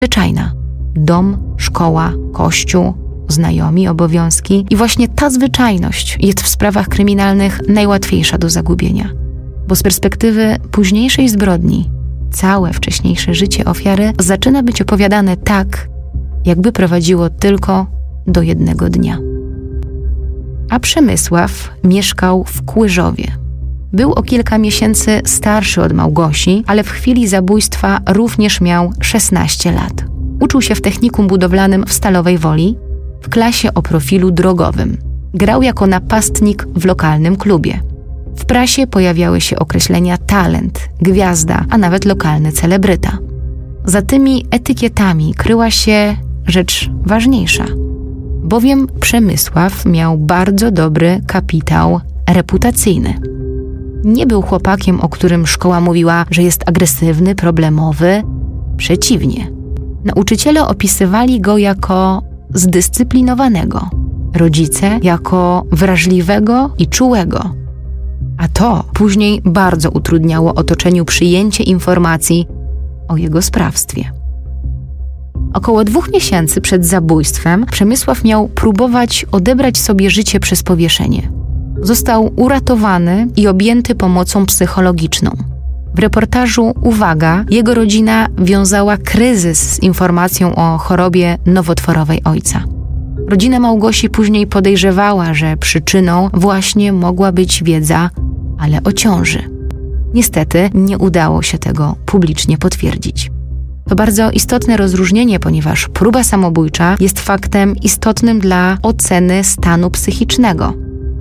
zwyczajna. Dom, szkoła, kościół, znajomi, obowiązki. I właśnie ta zwyczajność jest w sprawach kryminalnych najłatwiejsza do zagubienia. Bo z perspektywy późniejszej zbrodni całe wcześniejsze życie ofiary zaczyna być opowiadane tak, jakby prowadziło tylko do jednego dnia. A Przemysław mieszkał w Kłyżowie. Był o kilka miesięcy starszy od Małgosi, ale w chwili zabójstwa również miał 16 lat. Uczył się w technikum budowlanym w Stalowej Woli, w klasie o profilu drogowym. Grał jako napastnik w lokalnym klubie. W prasie pojawiały się określenia talent, gwiazda, a nawet lokalny celebryta. Za tymi etykietami kryła się rzecz ważniejsza, bowiem Przemysław miał bardzo dobry kapitał reputacyjny. Nie był chłopakiem, o którym szkoła mówiła, że jest agresywny, problemowy. Przeciwnie. Nauczyciele opisywali go jako zdyscyplinowanego, rodzice jako wrażliwego i czułego. A to później bardzo utrudniało otoczeniu przyjęcie informacji o jego sprawstwie. Około 2 miesięcy przed zabójstwem Przemysław miał próbować odebrać sobie życie przez powieszenie. Został uratowany i objęty pomocą psychologiczną. W reportażu Uwaga, jego rodzina wiązała kryzys z informacją o chorobie nowotworowej ojca. Rodzina Małgosi później podejrzewała, że przyczyną właśnie mogła być wiedza, ale o ciąży. Niestety nie udało się tego publicznie potwierdzić. To bardzo istotne rozróżnienie, ponieważ próba samobójcza jest faktem istotnym dla oceny stanu psychicznego.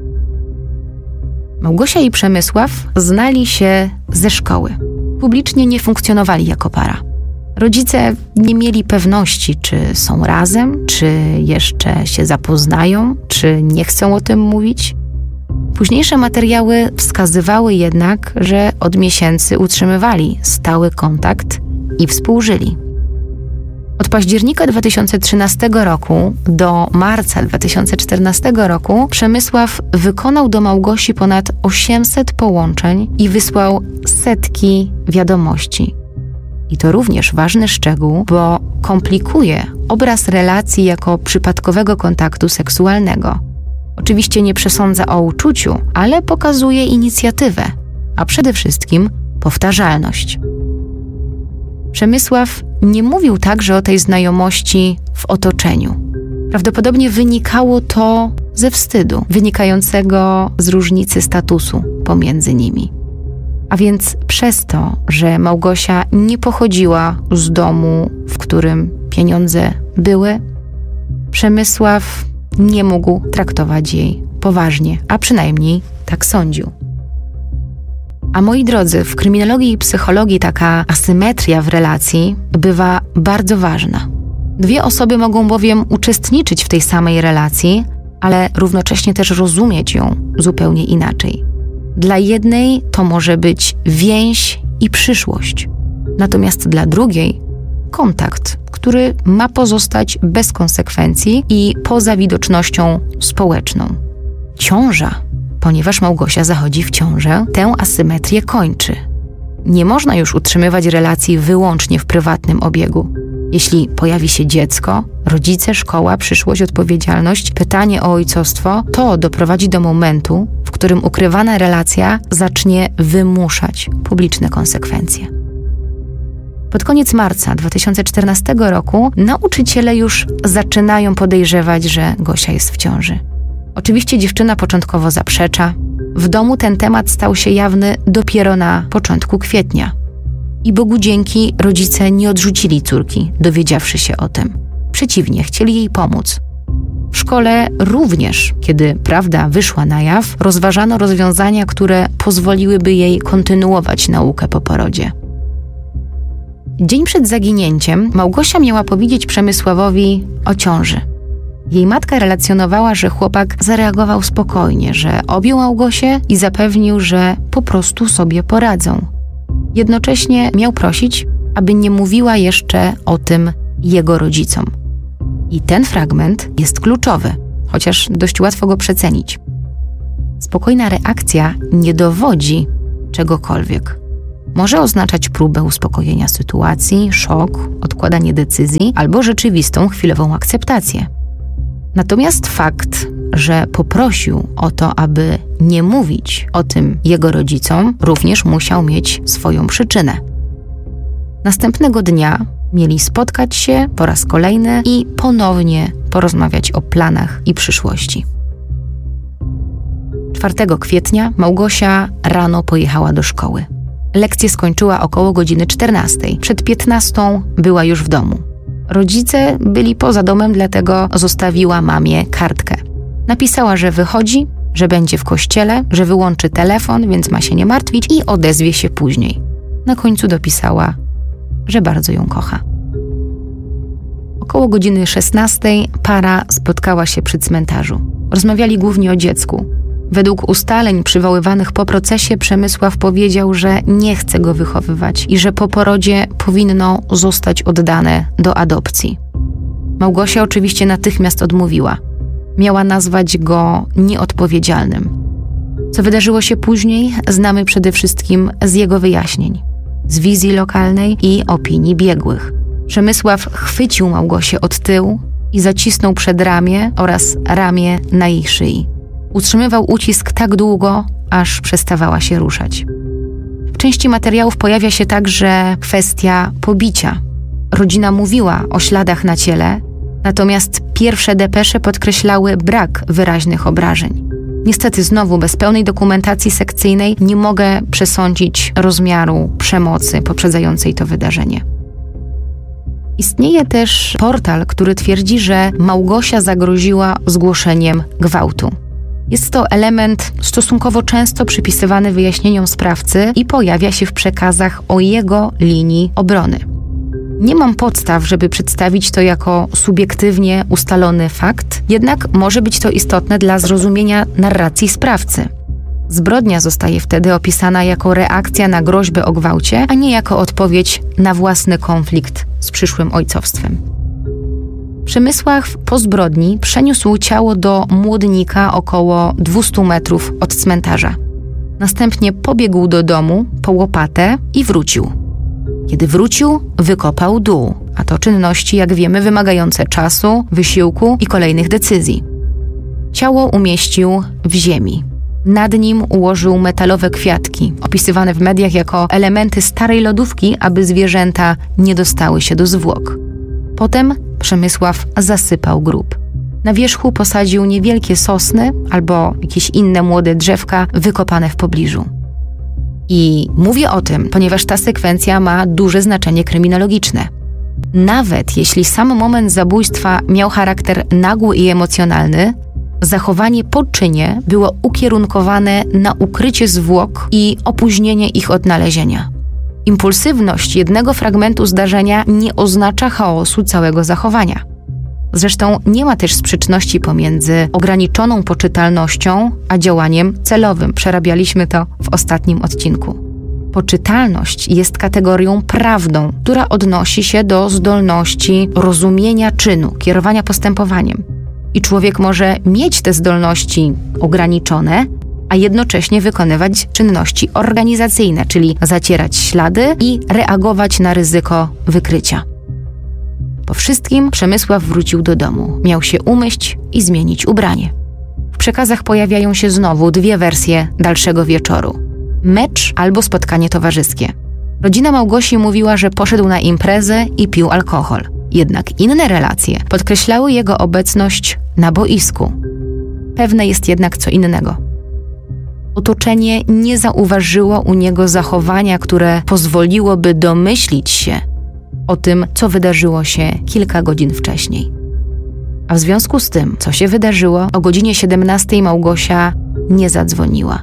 Małgosia i Przemysław znali się ze szkoły. Publicznie nie funkcjonowali jako para. Rodzice nie mieli pewności, czy są razem, czy jeszcze się zapoznają, czy nie chcą o tym mówić. Późniejsze materiały wskazywały jednak, że od miesięcy utrzymywali stały kontakt i współżyli. Od października 2013 roku do marca 2014 roku Przemysław wykonał do Małgosi ponad 800 połączeń i wysłał setki wiadomości. I to również ważny szczegół, bo komplikuje obraz relacji jako przypadkowego kontaktu seksualnego. Oczywiście nie przesądza o uczuciu, ale pokazuje inicjatywę, a przede wszystkim powtarzalność. Przemysław nie mówił także o tej znajomości w otoczeniu. Prawdopodobnie wynikało to ze wstydu, wynikającego z różnicy statusu pomiędzy nimi. A więc przez to, że Małgosia nie pochodziła z domu, w którym pieniądze były, Przemysław nie mógł traktować jej poważnie, a przynajmniej tak sądził. A moi drodzy, w kryminologii i psychologii taka asymetria w relacji bywa bardzo ważna. 2 osoby mogą bowiem uczestniczyć w tej samej relacji, ale równocześnie też rozumieć ją zupełnie inaczej. Dla jednej to może być więź i przyszłość, natomiast dla drugiej kontakt, który ma pozostać bez konsekwencji i poza widocznością społeczną. Ciąża, ponieważ Małgosia zachodzi w ciążę, tę asymetrię kończy. Nie można już utrzymywać relacji wyłącznie w prywatnym obiegu. Jeśli pojawi się dziecko, rodzice, szkoła, przyszłość, odpowiedzialność, pytanie o ojcostwo, to doprowadzi do momentu, w którym ukrywana relacja zacznie wymuszać publiczne konsekwencje. Pod koniec marca 2014 roku nauczyciele już zaczynają podejrzewać, że Gosia jest w ciąży. Oczywiście dziewczyna początkowo zaprzecza. W domu ten temat stał się jawny dopiero na początku kwietnia. I Bogu dzięki rodzice nie odrzucili córki, dowiedziawszy się o tym. Przeciwnie, chcieli jej pomóc. W szkole również, kiedy prawda wyszła na jaw, rozważano rozwiązania, które pozwoliłyby jej kontynuować naukę po porodzie. Dzień przed zaginięciem Małgosia miała powiedzieć Przemysławowi o ciąży. Jej matka relacjonowała, że chłopak zareagował spokojnie, że objął Małgosię i zapewnił, że po prostu sobie poradzą. Jednocześnie miał prosić, aby nie mówiła jeszcze o tym jego rodzicom. I ten fragment jest kluczowy, chociaż dość łatwo go przecenić. Spokojna reakcja nie dowodzi czegokolwiek. może oznaczać próbę uspokojenia sytuacji, szok, odkładanie decyzji albo rzeczywistą chwilową akceptację. Natomiast fakt, że poprosił o to, aby nie mówić o tym jego rodzicom, również musiał mieć swoją przyczynę. Następnego dnia mieli spotkać się po raz kolejny i ponownie porozmawiać o planach i przyszłości. 4 kwietnia Małgosia rano pojechała do szkoły. Lekcję skończyła około godziny 14. Przed 15 była już w domu. Rodzice byli poza domem, dlatego zostawiła mamie kartkę. Napisała, że wychodzi, że będzie w kościele, że wyłączy telefon, więc ma się nie martwić i odezwie się później. Na końcu dopisała, że bardzo ją kocha. Około godziny 16 para spotkała się przy cmentarzu. Rozmawiali głównie o dziecku. Według ustaleń przywoływanych po procesie Przemysław powiedział, że nie chce go wychowywać i że po porodzie powinno zostać oddane do adopcji. Małgosia oczywiście natychmiast odmówiła. Miała nazwać go nieodpowiedzialnym. Co wydarzyło się później, znamy przede wszystkim z jego wyjaśnień, z wizji lokalnej i opinii biegłych. Przemysław chwycił Małgosię od tyłu i zacisnął przedramię oraz ramię na jej szyi. Utrzymywał ucisk tak długo, aż przestawała się ruszać. W części materiałów pojawia się także kwestia pobicia. Rodzina mówiła o śladach na ciele, natomiast pierwsze depesze podkreślały brak wyraźnych obrażeń. Niestety znowu bez pełnej dokumentacji sekcyjnej nie mogę przesądzić rozmiaru przemocy poprzedzającej to wydarzenie. Istnieje też portal, który twierdzi, że Małgosia zagroziła zgłoszeniem gwałtu. Jest to element stosunkowo często przypisywany wyjaśnieniom sprawcy i pojawia się w przekazach o jego linii obrony. Nie mam podstaw, żeby przedstawić to jako subiektywnie ustalony fakt, jednak może być to istotne dla zrozumienia narracji sprawcy. Zbrodnia zostaje wtedy opisana jako reakcja na groźbę o gwałcie, a nie jako odpowiedź na własny konflikt z przyszłym ojcowstwem. Przemysław po zbrodni przeniósł ciało do Młodnika około 200 metrów od cmentarza. Następnie pobiegł do domu po łopatę i wrócił. Kiedy wrócił, wykopał dół, a to czynności, jak wiemy, wymagające czasu, wysiłku i kolejnych decyzji. Ciało umieścił w ziemi. Nad nim ułożył metalowe kwiatki, opisywane w mediach jako elementy starej lodówki, aby zwierzęta nie dostały się do zwłok. Potem Przemysław zasypał grób. Na wierzchu posadził niewielkie sosny albo jakieś inne młode drzewka wykopane w pobliżu. I mówię o tym, ponieważ ta sekwencja ma duże znaczenie kryminologiczne. Nawet jeśli sam moment zabójstwa miał charakter nagły i emocjonalny, zachowanie po czynie było ukierunkowane na ukrycie zwłok i opóźnienie ich odnalezienia. Impulsywność jednego fragmentu zdarzenia nie oznacza chaosu całego zachowania. Zresztą nie ma też sprzeczności pomiędzy ograniczoną poczytalnością a działaniem celowym. Przerabialiśmy to w ostatnim odcinku. Poczytalność jest kategorią prawną, która odnosi się do zdolności rozumienia czynu, kierowania postępowaniem. I człowiek może mieć te zdolności ograniczone, a jednocześnie wykonywać czynności organizacyjne, czyli zacierać ślady i reagować na ryzyko wykrycia. Po wszystkim Przemysław wrócił do domu. Miał się umyć i zmienić ubranie. W przekazach pojawiają się znowu dwie wersje dalszego wieczoru. Mecz albo spotkanie towarzyskie. Rodzina Małgosi mówiła, że poszedł na imprezę i pił alkohol. Jednak inne relacje podkreślały jego obecność na boisku. Pewne jest jednak co innego. Otoczenie nie zauważyło u niego zachowania, które pozwoliłoby domyślić się o tym, co wydarzyło się kilka godzin wcześniej. A w związku z tym, co się wydarzyło, o godzinie 17 Małgosia nie zadzwoniła.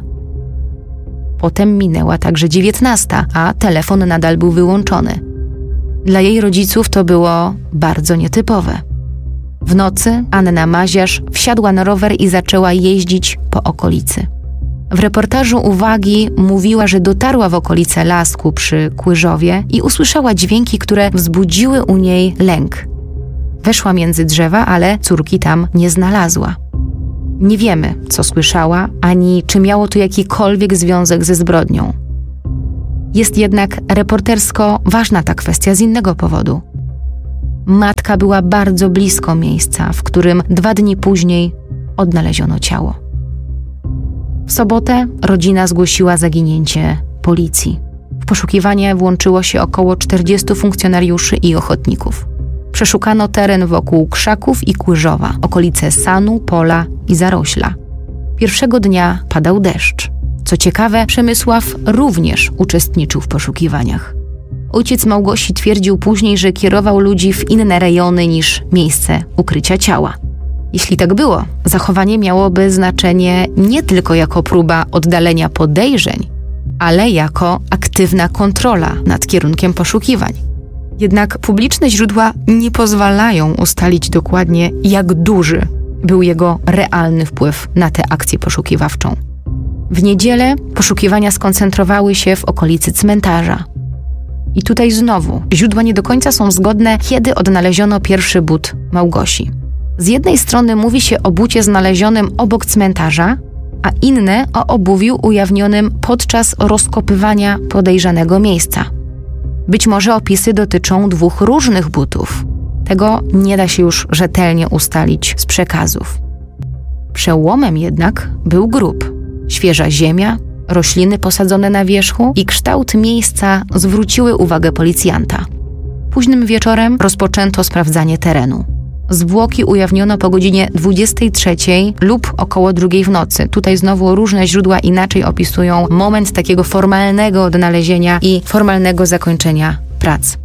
Potem minęła także 19, a telefon nadal był wyłączony. Dla jej rodziców to było bardzo nietypowe. W nocy Anna Maziarz wsiadła na rower i zaczęła jeździć po okolicy. W reportażu Uwagi mówiła, że dotarła w okolice lasku przy Kłyżowie i usłyszała dźwięki, które wzbudziły u niej lęk. Weszła między drzewa, ale córki tam nie znalazła. Nie wiemy, co słyszała, ani czy miało to jakikolwiek związek ze zbrodnią. Jest jednak reportersko ważna ta kwestia z innego powodu. Matka była bardzo blisko miejsca, w którym 2 dni później odnaleziono ciało. W sobotę rodzina zgłosiła zaginięcie policji. W poszukiwanie włączyło się około 40 funkcjonariuszy i ochotników. Przeszukano teren wokół Krzaków i Kłyżowa, okolice Sanu, Pola i Zarośla. Pierwszego dnia padał deszcz. Co ciekawe, Przemysław również uczestniczył w poszukiwaniach. Ojciec Małgosi twierdził później, że kierował ludzi w inne rejony niż miejsce ukrycia ciała. Jeśli tak było, zachowanie miałoby znaczenie nie tylko jako próba oddalenia podejrzeń, ale jako aktywna kontrola nad kierunkiem poszukiwań. Jednak publiczne źródła nie pozwalają ustalić dokładnie, jak duży był jego realny wpływ na tę akcję poszukiwawczą. W niedzielę poszukiwania skoncentrowały się w okolicy cmentarza. I tutaj znowu źródła nie do końca są zgodne, kiedy odnaleziono pierwszy but Małgosi. Z jednej strony mówi się o bucie znalezionym obok cmentarza, a inne o obuwiu ujawnionym podczas rozkopywania podejrzanego miejsca. Być może opisy dotyczą 2 różnych butów. Tego nie da się już rzetelnie ustalić z przekazów. Przełomem jednak był grób. Świeża ziemia, rośliny posadzone na wierzchu i kształt miejsca zwróciły uwagę policjanta. Późnym wieczorem rozpoczęto sprawdzanie terenu. Zwłoki ujawniono po godzinie 23 lub około 2 w nocy. Tutaj znowu różne źródła inaczej opisują moment takiego formalnego odnalezienia i formalnego zakończenia prac.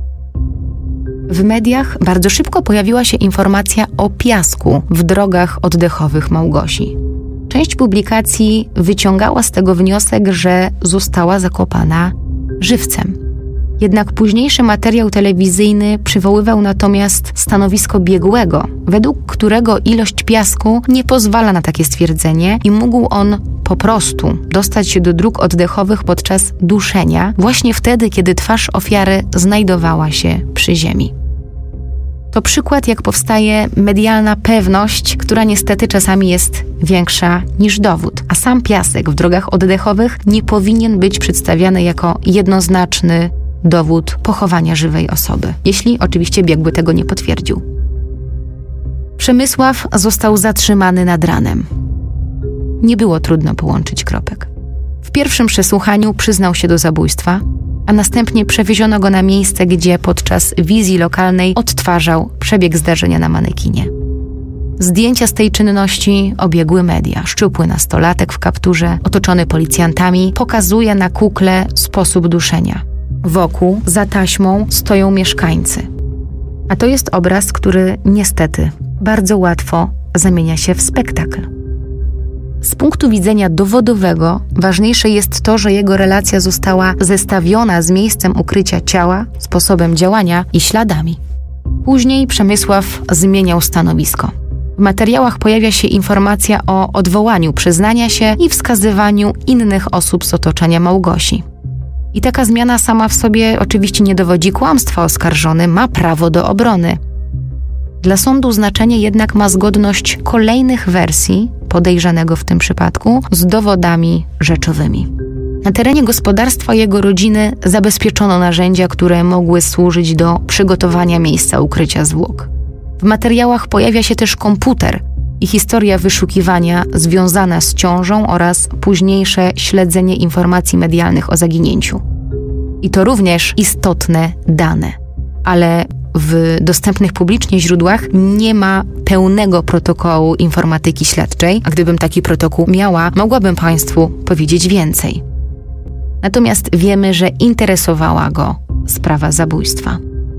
W mediach bardzo szybko pojawiła się informacja o piasku w drogach oddechowych Małgosi. Część publikacji wyciągała z tego wniosek, że została zakopana żywcem. Jednak późniejszy materiał telewizyjny przywoływał natomiast stanowisko biegłego, według którego ilość piasku nie pozwala na takie stwierdzenie i mógł on po prostu dostać się do dróg oddechowych podczas duszenia, właśnie wtedy, kiedy twarz ofiary znajdowała się przy ziemi. To przykład, jak powstaje medialna pewność, która niestety czasami jest większa niż dowód, a sam piasek w drogach oddechowych nie powinien być przedstawiany jako jednoznaczny dowód pochowania żywej osoby, jeśli oczywiście biegły tego nie potwierdził. Przemysław został zatrzymany nad ranem. Nie było trudno połączyć kropek. W pierwszym przesłuchaniu przyznał się do zabójstwa, a następnie przewieziono go na miejsce, gdzie podczas wizji lokalnej odtwarzał przebieg zdarzenia na manekinie. Zdjęcia z tej czynności obiegły media. Szczupły nastolatek w kapturze, otoczony policjantami, pokazuje na kukle sposób duszenia. Wokół, za taśmą, stoją mieszkańcy. A to jest obraz, który niestety bardzo łatwo zamienia się w spektakl. Z punktu widzenia dowodowego ważniejsze jest to, że jego relacja została zestawiona z miejscem ukrycia ciała, sposobem działania i śladami. Później Przemysław zmieniał stanowisko. W materiałach pojawia się informacja o odwołaniu przyznania się i wskazywaniu innych osób z otoczenia Małgosi. I taka zmiana sama w sobie oczywiście nie dowodzi kłamstwa, oskarżony ma prawo do obrony. Dla sądu znaczenie jednak ma zgodność kolejnych wersji podejrzanego w tym przypadku z dowodami rzeczowymi. Na terenie gospodarstwa jego rodziny zabezpieczono narzędzia, które mogły służyć do przygotowania miejsca ukrycia zwłok. W materiałach pojawia się też komputer i historia wyszukiwania związana z ciążą oraz późniejsze śledzenie informacji medialnych o zaginięciu. I to również istotne dane, ale w dostępnych publicznie źródłach nie ma pełnego protokołu informatyki śledczej, a gdybym taki protokół miała, mogłabym Państwu powiedzieć więcej. Natomiast wiemy, że interesowała go sprawa zabójstwa.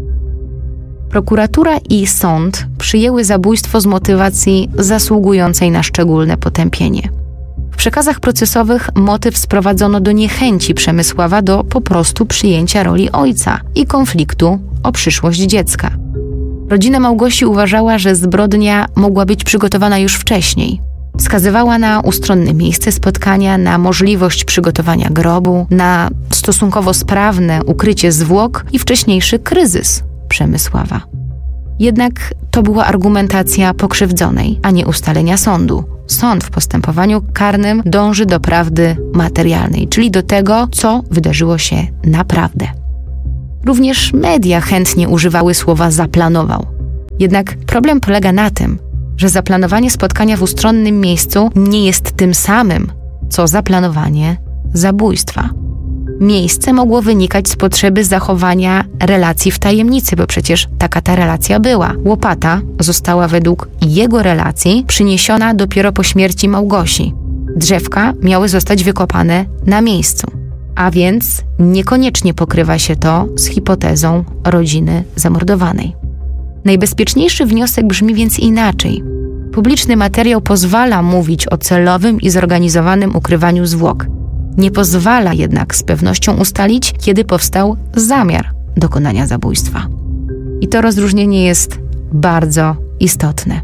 Prokuratura i sąd przyjęły zabójstwo z motywacji zasługującej na szczególne potępienie. W przekazach procesowych motyw sprowadzono do niechęci Przemysława do po prostu przyjęcia roli ojca i konfliktu o przyszłość dziecka. Rodzina Małgosi uważała, że zbrodnia mogła być przygotowana już wcześniej. Wskazywała na ustronne miejsce spotkania, na możliwość przygotowania grobu, na stosunkowo sprawne ukrycie zwłok i wcześniejszy kryzys Przemysława. Jednak to była argumentacja pokrzywdzonej, a nie ustalenia sądu. sąd w postępowaniu karnym dąży do prawdy materialnej, czyli do tego, co wydarzyło się naprawdę. Również media chętnie używały słowa zaplanował. Jednak problem polega na tym, że zaplanowanie spotkania w ustronnym miejscu nie jest tym samym, co zaplanowanie zabójstwa. Miejsce mogło wynikać z potrzeby zachowania relacji w tajemnicy, bo przecież taka ta relacja była. Łopata została według jego relacji przyniesiona dopiero po śmierci Małgosi. Drzewka miały zostać wykopane na miejscu, a więc niekoniecznie pokrywa się to z hipotezą rodziny zamordowanej. Najbezpieczniejszy wniosek brzmi więc inaczej. Publiczny materiał pozwala mówić o celowym i zorganizowanym ukrywaniu zwłok. Nie pozwala jednak z pewnością ustalić, kiedy powstał zamiar dokonania zabójstwa. I to rozróżnienie jest bardzo istotne.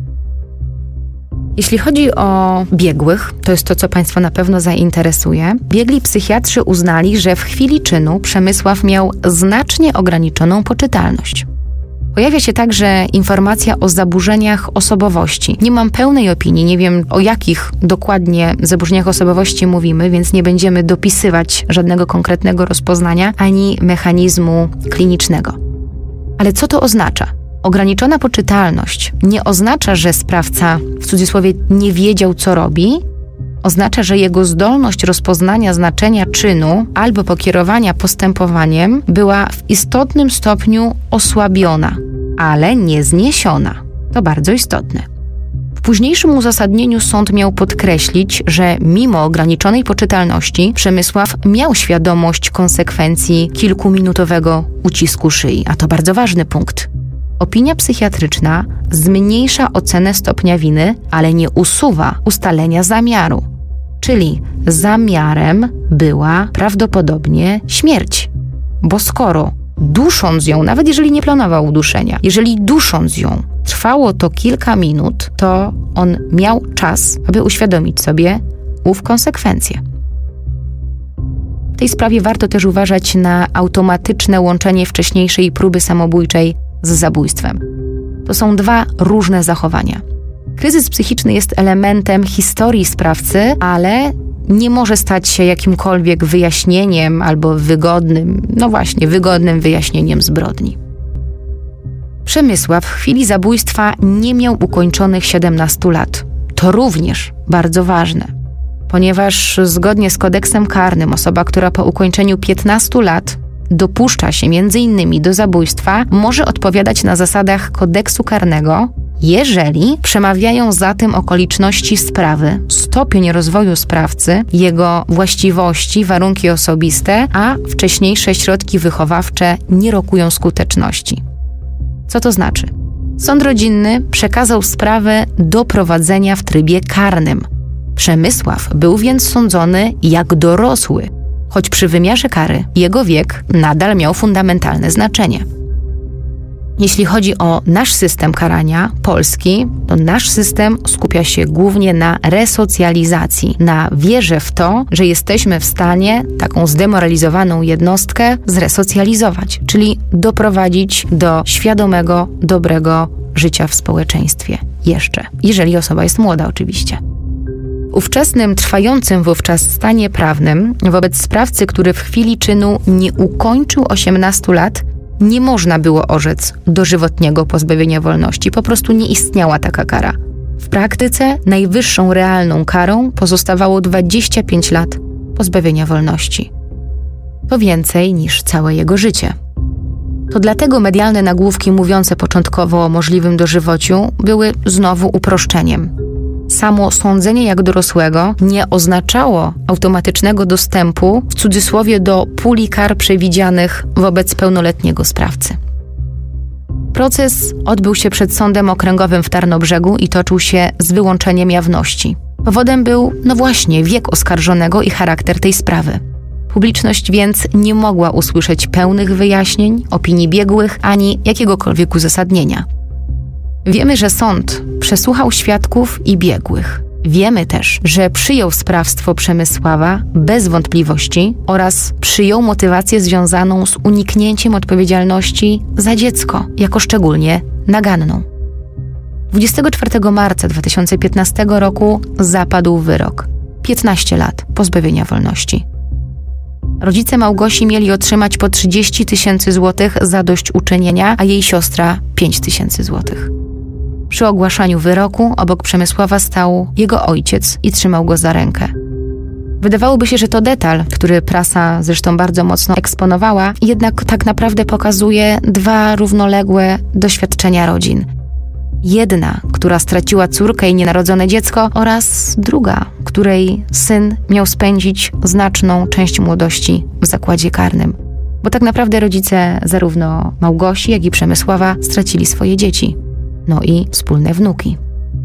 Jeśli chodzi o biegłych, to jest to, co Państwa na pewno zainteresuje, biegli psychiatrzy uznali, że w chwili czynu Przemysław miał znacznie ograniczoną poczytalność. Pojawia się także informacja o zaburzeniach osobowości. Nie mam pełnej opinii, nie wiem o jakich dokładnie zaburzeniach osobowości mówimy, więc nie będziemy dopisywać żadnego konkretnego rozpoznania ani mechanizmu klinicznego. Ale co to oznacza? Ograniczona poczytalność nie oznacza, że sprawca w cudzysłowie nie wiedział, co robi. Oznacza, że jego zdolność rozpoznania znaczenia czynu albo pokierowania postępowaniem była w istotnym stopniu osłabiona, ale nie zniesiona. To bardzo istotne. W późniejszym uzasadnieniu sąd miał podkreślić, że mimo ograniczonej poczytalności Przemysław miał świadomość konsekwencji kilkuminutowego ucisku szyi, a to bardzo ważny punkt. Opinia psychiatryczna zmniejsza ocenę stopnia winy, ale nie usuwa ustalenia zamiaru. Czyli zamiarem była prawdopodobnie śmierć. Bo skoro dusząc ją, nawet jeżeli nie planował uduszenia, jeżeli dusząc ją trwało to kilka minut, to on miał czas, aby uświadomić sobie ów konsekwencje. W tej sprawie warto też uważać na automatyczne łączenie wcześniejszej próby samobójczej z zabójstwem. To są dwa różne zachowania. Kryzys psychiczny jest elementem historii sprawcy, ale nie może stać się jakimkolwiek wyjaśnieniem albo wygodnym wyjaśnieniem zbrodni. Przemysław w chwili zabójstwa nie miał ukończonych 17 lat. To również bardzo ważne, ponieważ zgodnie z kodeksem karnym osoba, która po ukończeniu 15 lat dopuszcza się m.in. do zabójstwa, może odpowiadać na zasadach kodeksu karnego, jeżeli przemawiają za tym okoliczności sprawy, stopień rozwoju sprawcy, jego właściwości, warunki osobiste, a wcześniejsze środki wychowawcze nie rokują skuteczności. Co to znaczy? Sąd rodzinny przekazał sprawę do prowadzenia w trybie karnym. Przemysław był więc sądzony jak dorosły, choć przy wymiarze kary jego wiek nadal miał fundamentalne znaczenie. Jeśli chodzi o nasz system karania polski, to nasz system skupia się głównie na resocjalizacji, na wierze w to, że jesteśmy w stanie taką zdemoralizowaną jednostkę zresocjalizować, czyli doprowadzić do świadomego, dobrego życia w społeczeństwie. Jeszcze, jeżeli osoba jest młoda oczywiście. W ówczesnym, trwającym wówczas stanie prawnym wobec sprawcy, który w chwili czynu nie ukończył 18 lat, nie można było orzec dożywotniego pozbawienia wolności. Po prostu nie istniała taka kara. W praktyce najwyższą realną karą pozostawało 25 lat pozbawienia wolności. To więcej niż całe jego życie. To dlatego medialne nagłówki mówiące początkowo o możliwym dożywociu były znowu uproszczeniem. Samo sądzenie jak dorosłego nie oznaczało automatycznego dostępu, w cudzysłowie, do puli kar przewidzianych wobec pełnoletniego sprawcy. Proces odbył się przed Sądem Okręgowym w Tarnobrzegu i toczył się z wyłączeniem jawności. Powodem był, wiek oskarżonego i charakter tej sprawy. Publiczność więc nie mogła usłyszeć pełnych wyjaśnień, opinii biegłych ani jakiegokolwiek uzasadnienia. Wiemy, że sąd przesłuchał świadków i biegłych. Wiemy też, że przyjął sprawstwo Przemysława bez wątpliwości oraz przyjął motywację związaną z uniknięciem odpowiedzialności za dziecko, jako szczególnie naganną. 24 marca 2015 roku zapadł wyrok. 15 lat pozbawienia wolności. Rodzice Małgosi mieli otrzymać po 30 000 złotych zadośćuczynienia, a jej siostra 5 000 złotych. Przy ogłaszaniu wyroku obok Przemysława stał jego ojciec i trzymał go za rękę. Wydawałoby się, że to detal, który prasa zresztą bardzo mocno eksponowała, jednak tak naprawdę pokazuje dwa równoległe doświadczenia rodzin. Jedna, która straciła córkę i nienarodzone dziecko, oraz druga, której syn miał spędzić znaczną część młodości w zakładzie karnym. Bo tak naprawdę rodzice zarówno Małgosi, jak i Przemysława stracili swoje dzieci. No i wspólne wnuki.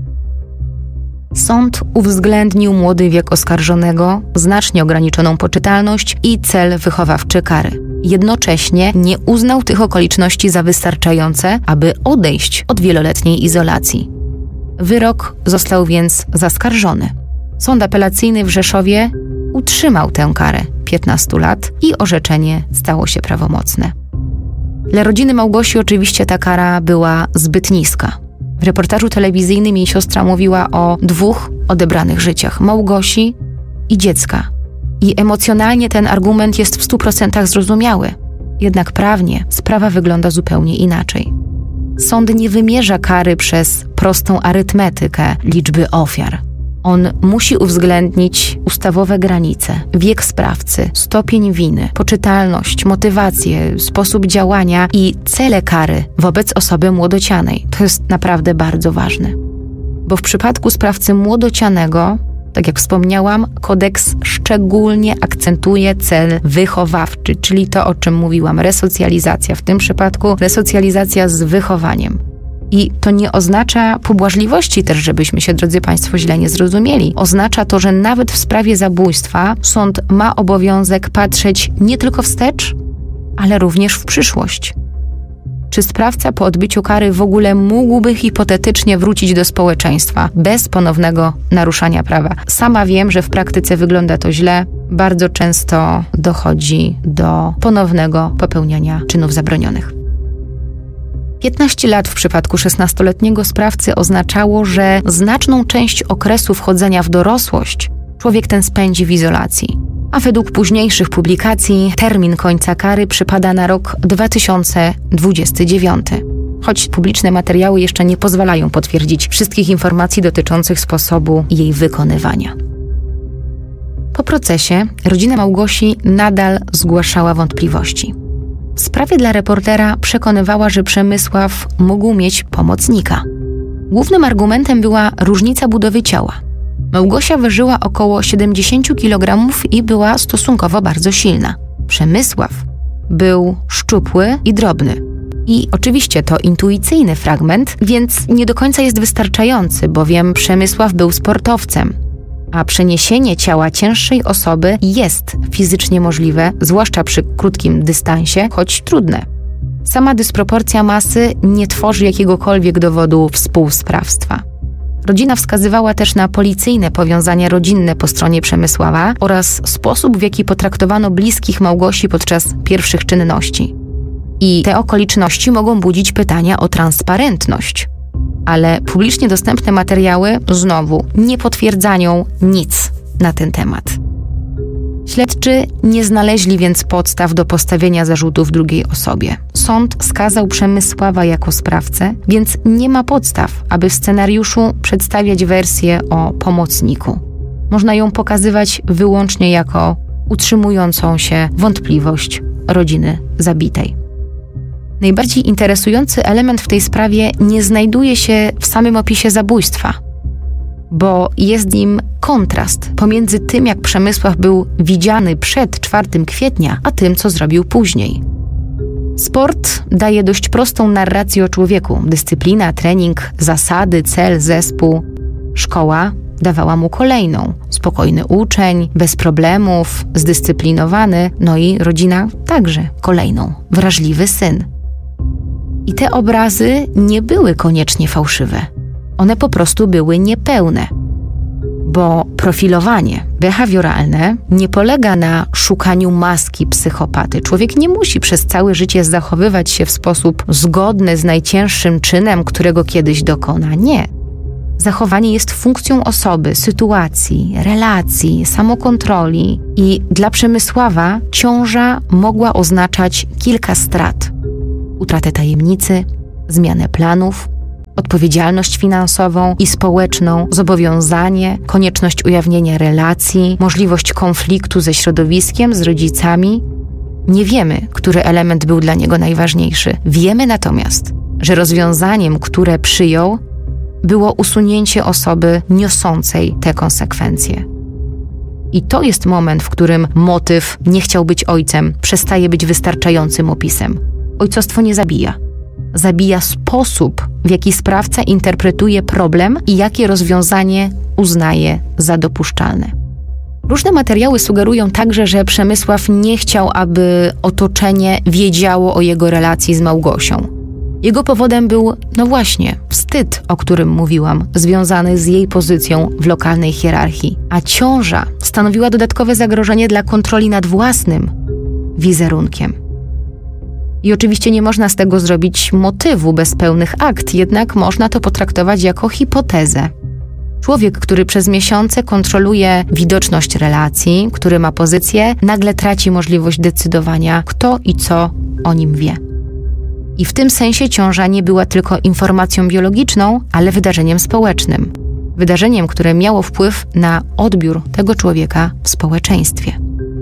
Sąd uwzględnił młody wiek oskarżonego, znacznie ograniczoną poczytalność i cel wychowawczy kary. Jednocześnie nie uznał tych okoliczności za wystarczające, aby odejść od wieloletniej izolacji. Wyrok został więc zaskarżony. Sąd apelacyjny w Rzeszowie utrzymał tę karę 15 lat i orzeczenie stało się prawomocne. Dla rodziny Małgosi oczywiście ta kara była zbyt niska. W reportażu telewizyjnym jej siostra mówiła o 2 odebranych życiach, Małgosi i dziecka. I emocjonalnie ten argument jest w 100% zrozumiały. Jednak prawnie sprawa wygląda zupełnie inaczej. Sąd nie wymierza kary przez prostą arytmetykę liczby ofiar. On musi uwzględnić ustawowe granice, wiek sprawcy, stopień winy, poczytalność, motywację, sposób działania i cele kary wobec osoby młodocianej. To jest naprawdę bardzo ważne. Bo w przypadku sprawcy młodocianego, tak jak wspomniałam, kodeks szczególnie akcentuje cel wychowawczy, czyli to, o czym mówiłam, resocjalizacja. W tym przypadku resocjalizacja z wychowaniem. I to nie oznacza pobłażliwości też, żebyśmy się, drodzy Państwo, źle nie zrozumieli. Oznacza to, że nawet w sprawie zabójstwa sąd ma obowiązek patrzeć nie tylko wstecz, ale również w przyszłość. Czy sprawca po odbyciu kary w ogóle mógłby hipotetycznie wrócić do społeczeństwa bez ponownego naruszania prawa? Sama wiem, że w praktyce wygląda to źle. Bardzo często dochodzi do ponownego popełniania czynów zabronionych. 15 lat w przypadku 16-letniego sprawcy oznaczało, że znaczną część okresu wchodzenia w dorosłość człowiek ten spędzi w izolacji. A według późniejszych publikacji termin końca kary przypada na rok 2029. Choć publiczne materiały jeszcze nie pozwalają potwierdzić wszystkich informacji dotyczących sposobu jej wykonywania. Po procesie rodzina Małgosi nadal zgłaszała wątpliwości. W sprawie dla reportera przekonywała, że Przemysław mógł mieć pomocnika. Głównym argumentem była różnica budowy ciała. Małgosia ważyła około 70 kg i była stosunkowo bardzo silna. Przemysław był szczupły i drobny. I oczywiście to intuicyjny fragment, więc nie do końca jest wystarczający, bowiem Przemysław był sportowcem. A przeniesienie ciała cięższej osoby jest fizycznie możliwe, zwłaszcza przy krótkim dystansie, choć trudne. Sama dysproporcja masy nie tworzy jakiegokolwiek dowodu współsprawstwa. Rodzina wskazywała też na policyjne powiązania rodzinne po stronie Przemysława oraz sposób, w jaki potraktowano bliskich Małgosi podczas pierwszych czynności. I te okoliczności mogą budzić pytania o transparentność. Ale publicznie dostępne materiały znowu nie potwierdzają nic na ten temat. Śledczy nie znaleźli więc podstaw do postawienia zarzutów drugiej osobie. Sąd skazał Przemysława jako sprawcę, więc nie ma podstaw, aby w scenariuszu przedstawiać wersję o pomocniku. Można ją pokazywać wyłącznie jako utrzymującą się wątpliwość rodziny zabitej. Najbardziej interesujący element w tej sprawie nie znajduje się w samym opisie zabójstwa, bo jest nim kontrast pomiędzy tym, jak Przemysław był widziany przed 4 kwietnia, a tym, co zrobił później. Sport daje dość prostą narrację o człowieku. Dyscyplina, trening, zasady, cel, zespół. Szkoła dawała mu kolejną. Spokojny uczeń, bez problemów, zdyscyplinowany, no i rodzina także kolejną. Wrażliwy syn. I te obrazy nie były koniecznie fałszywe. One po prostu były niepełne. Bo profilowanie behawioralne nie polega na szukaniu maski psychopaty. Człowiek nie musi przez całe życie zachowywać się w sposób zgodny z najcięższym czynem, którego kiedyś dokona. Nie. Zachowanie jest funkcją osoby, sytuacji, relacji, samokontroli i dla Przemysława ciąża mogła oznaczać kilka strat. Utratę tajemnicy, zmianę planów, odpowiedzialność finansową i społeczną, zobowiązanie, konieczność ujawnienia relacji, możliwość konfliktu ze środowiskiem, z rodzicami. Nie wiemy, który element był dla niego najważniejszy. Wiemy natomiast, że rozwiązaniem, które przyjął, było usunięcie osoby niosącej te konsekwencje. I to jest moment, w którym motyw "nie chciał być ojcem" przestaje być wystarczającym opisem. Ojcostwo nie zabija. Zabija sposób, w jaki sprawca interpretuje problem i jakie rozwiązanie uznaje za dopuszczalne. Różne materiały sugerują także, że Przemysław nie chciał, aby otoczenie wiedziało o jego relacji z Małgosią. Jego powodem był, wstyd, o którym mówiłam, związany z jej pozycją w lokalnej hierarchii. A ciąża stanowiła dodatkowe zagrożenie dla kontroli nad własnym wizerunkiem. I oczywiście nie można z tego zrobić motywu bez pełnych akt, jednak można to potraktować jako hipotezę. Człowiek, który przez miesiące kontroluje widoczność relacji, który ma pozycję, nagle traci możliwość decydowania, kto i co o nim wie. I w tym sensie ciąża nie była tylko informacją biologiczną, ale wydarzeniem społecznym. Wydarzeniem, które miało wpływ na odbiór tego człowieka w społeczeństwie.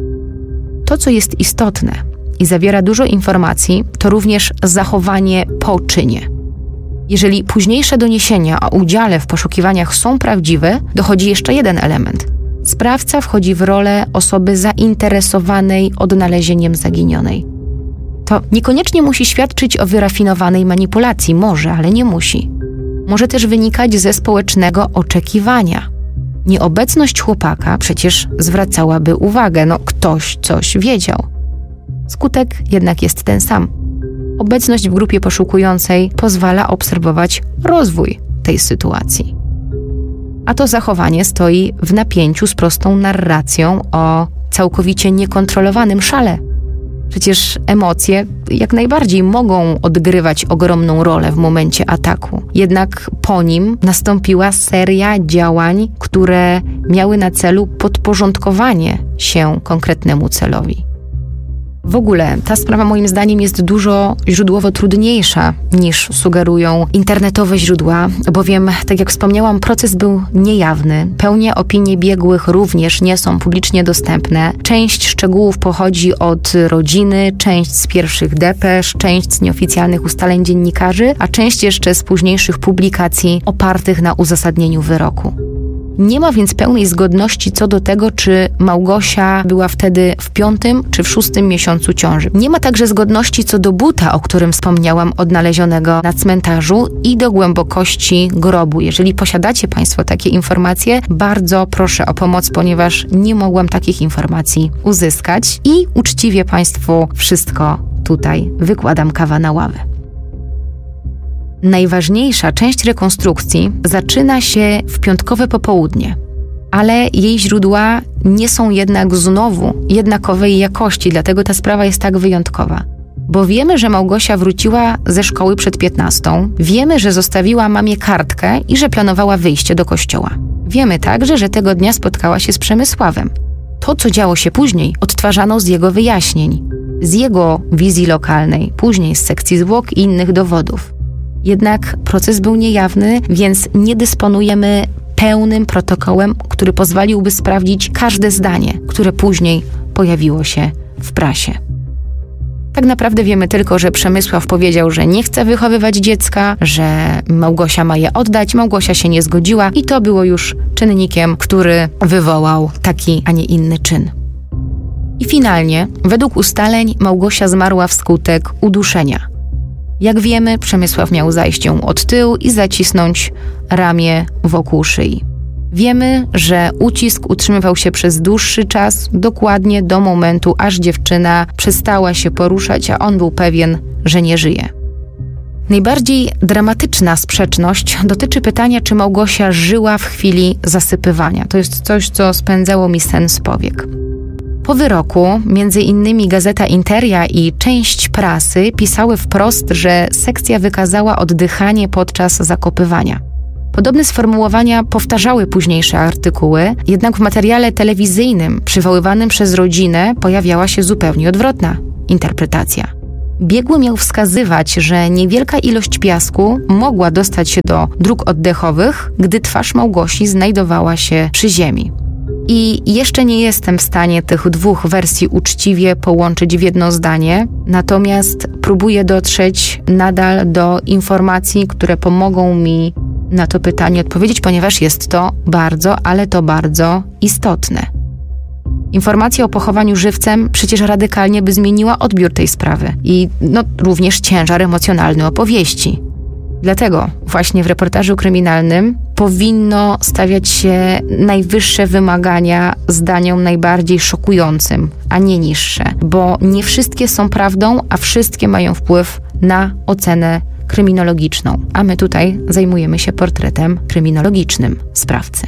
To, co jest istotne i zawiera dużo informacji, to również zachowanie po czynie. Jeżeli późniejsze doniesienia o udziale w poszukiwaniach są prawdziwe, dochodzi jeszcze jeden element. Sprawca wchodzi w rolę osoby zainteresowanej odnalezieniem zaginionej. To niekoniecznie musi świadczyć o wyrafinowanej manipulacji, może, ale nie musi. Może też wynikać ze społecznego oczekiwania. Nieobecność chłopaka przecież zwracałaby uwagę, ktoś coś wiedział. Skutek jednak jest ten sam. Obecność w grupie poszukującej pozwala obserwować rozwój tej sytuacji. A to zachowanie stoi w napięciu z prostą narracją o całkowicie niekontrolowanym szale. Przecież emocje jak najbardziej mogą odgrywać ogromną rolę w momencie ataku. Jednak po nim nastąpiła seria działań, które miały na celu podporządkowanie się konkretnemu celowi. W ogóle ta sprawa moim zdaniem jest dużo źródłowo trudniejsza niż sugerują internetowe źródła, bowiem, tak jak wspomniałam, proces był niejawny. Pełne opinie biegłych również nie są publicznie dostępne. Część szczegółów pochodzi od rodziny, część z pierwszych depesz, część z nieoficjalnych ustaleń dziennikarzy, a część jeszcze z późniejszych publikacji opartych na uzasadnieniu wyroku. Nie ma więc pełnej zgodności co do tego, czy Małgosia była wtedy w 5. czy w 6. miesiącu ciąży. Nie ma także zgodności co do buta, o którym wspomniałam, odnalezionego na cmentarzu i do głębokości grobu. Jeżeli posiadacie Państwo takie informacje, bardzo proszę o pomoc, ponieważ nie mogłam takich informacji uzyskać i uczciwie Państwu wszystko tutaj wykładam kawa na ławę. Najważniejsza część rekonstrukcji zaczyna się w piątkowe popołudnie, ale jej źródła nie są jednak znowu jednakowej jakości, dlatego ta sprawa jest tak wyjątkowa. Bo wiemy, że Małgosia wróciła ze szkoły przed 15, wiemy, że zostawiła mamie kartkę i że planowała wyjście do kościoła. Wiemy także, że tego dnia spotkała się z Przemysławem. To, co działo się później, odtwarzano z jego wyjaśnień, z jego wizji lokalnej, później z sekcji zwłok i innych dowodów. Jednak proces był niejawny, więc nie dysponujemy pełnym protokołem, który pozwoliłby sprawdzić każde zdanie, które później pojawiło się w prasie. Tak naprawdę wiemy tylko, że Przemysław powiedział, że nie chce wychowywać dziecka, że Małgosia ma je oddać, Małgosia się nie zgodziła i to było już czynnikiem, który wywołał taki, a nie inny czyn. I finalnie, według ustaleń, Małgosia zmarła wskutek uduszenia. Jak wiemy, Przemysław miał zajść ją od tyłu i zacisnąć ramię wokół szyi. Wiemy, że ucisk utrzymywał się przez dłuższy czas, dokładnie do momentu, aż dziewczyna przestała się poruszać, a on był pewien, że nie żyje. Najbardziej dramatyczna sprzeczność dotyczy pytania, czy Małgosia żyła w chwili zasypywania. To jest coś, co spędzało mi sen z powiek. Po wyroku, między innymi Gazeta Interia i część prasy pisały wprost, że sekcja wykazała oddychanie podczas zakopywania. Podobne sformułowania powtarzały późniejsze artykuły, jednak w materiale telewizyjnym przywoływanym przez rodzinę pojawiała się zupełnie odwrotna interpretacja. Biegły miał wskazywać, że niewielka ilość piasku mogła dostać się do dróg oddechowych, gdy twarz Małgosi znajdowała się przy ziemi. I jeszcze nie jestem w stanie tych dwóch wersji uczciwie połączyć w jedno zdanie, natomiast próbuję dotrzeć nadal do informacji, które pomogą mi na to pytanie odpowiedzieć, ponieważ jest to bardzo, ale to bardzo istotne. Informacja o pochowaniu żywcem przecież radykalnie by zmieniła odbiór tej sprawy i również ciężar emocjonalny opowieści. Dlatego właśnie w reportażu kryminalnym powinno stawiać się najwyższe wymagania zdaniom najbardziej szokującym, a nie niższe, bo nie wszystkie są prawdą, a wszystkie mają wpływ na ocenę kryminologiczną, a my tutaj zajmujemy się portretem kryminologicznym sprawcy.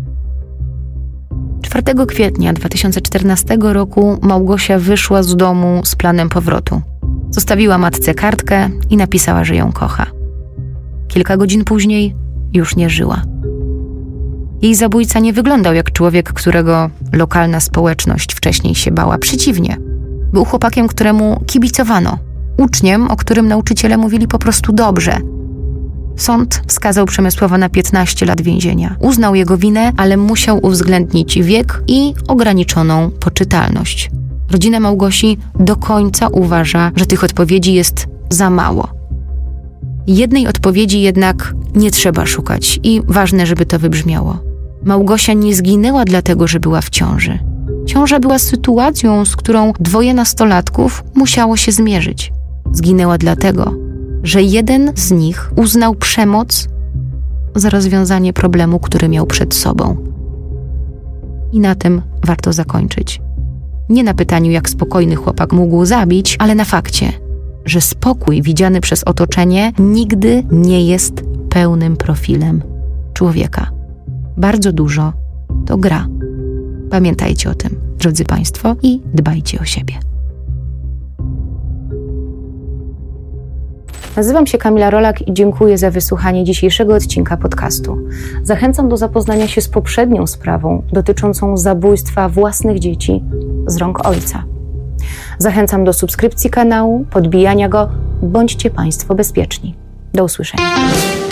4 kwietnia 2014 roku Małgosia wyszła z domu z planem powrotu. Zostawiła matce kartkę i napisała, że ją kocha. Kilka godzin później już nie żyła. Jej zabójca nie wyglądał jak człowiek, którego lokalna społeczność wcześniej się bała. Przeciwnie, był chłopakiem, któremu kibicowano. Uczniem, o którym nauczyciele mówili po prostu dobrze. Sąd skazał Przemysława na 15 lat więzienia. Uznał jego winę, ale musiał uwzględnić wiek i ograniczoną poczytalność. Rodzina Małgosi do końca uważa, że tych odpowiedzi jest za mało. Jednej odpowiedzi jednak nie trzeba szukać i ważne, żeby to wybrzmiało. Małgosia nie zginęła dlatego, że była w ciąży. Ciąża była sytuacją, z którą dwoje nastolatków musiało się zmierzyć. Zginęła dlatego, że jeden z nich uznał przemoc za rozwiązanie problemu, który miał przed sobą. I na tym warto zakończyć. Nie na pytaniu, jak spokojny chłopak mógł zabić, ale na fakcie, że spokój widziany przez otoczenie nigdy nie jest pełnym profilem człowieka. Bardzo dużo to gra. Pamiętajcie o tym, drodzy Państwo, i dbajcie o siebie. Nazywam się Kamila Rolak i dziękuję za wysłuchanie dzisiejszego odcinka podcastu. Zachęcam do zapoznania się z poprzednią sprawą dotyczącą zabójstwa własnych dzieci z rąk ojca. Zachęcam do subskrypcji kanału, podbijania go. Bądźcie Państwo bezpieczni. Do usłyszenia.